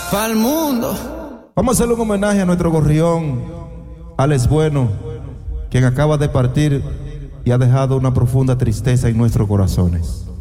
Pa'l mundo. Vamos a hacerle un homenaje a nuestro gorrión, Alex Bueno, quien acaba de partir y ha dejado una profunda tristeza en nuestros corazones.